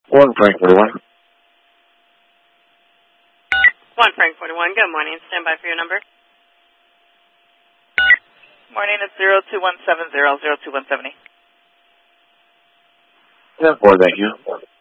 1 Frank 41. 1 Frank 41, good morning. Stand by for your number. Morning, it's 0217002170. 10-4, thank you.